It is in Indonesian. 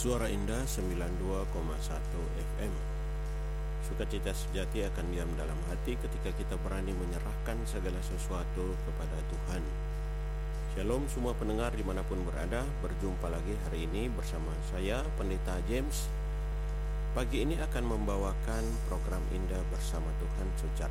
Suara Indah 92,1 FM. Sukacita sejati akan diam dalam hati ketika kita berani menyerahkan segala sesuatu kepada Tuhan. Shalom semua pendengar dimanapun berada. Berjumpa lagi hari ini bersama saya, Pendeta James. Pagi ini akan membawakan program Indah Bersama Tuhan secara